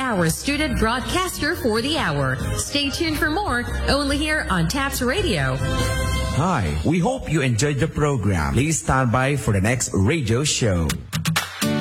our student broadcaster for the hour. Stay tuned for more, only here on TAPS Radio. Hi, we hope you enjoyed the program. Please stand by for the next radio show.